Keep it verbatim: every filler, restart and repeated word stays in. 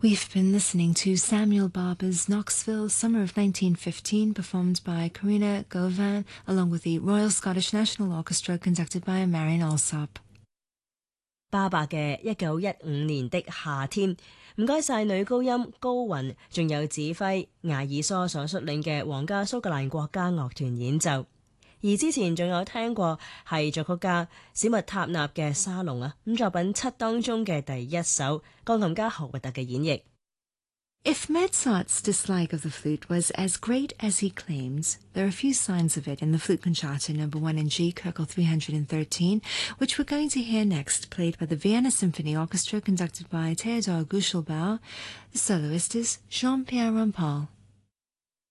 We've been listening to Samuel Barber's Knoxville, Summer of nineteen fifteen, performed by Karina Gauvin, along with the Royal Scottish National Orchestra, conducted by Marian Alsop。 巴伯嘅一九一五年的夏天，唔該晒女高音高雲，仲有指揮艾爾蘇所率領嘅皇家蘇格蘭國家樂團演奏。而之前仲有聽過係作曲家史密塔納嘅沙龍啊，咁作品七當中嘅第一首，鋼琴家何維特嘅演繹。 If Mozart's dislike of the flute was as great as he claims, there are few signs of it in the Flute Concerto Number one in G, Köchel three hundred thirteen, which we're going to hear next, played by the Vienna Symphony Orchestra, conducted by Theodor Guschelbauer. The soloist is Jean-Pierre Rampal.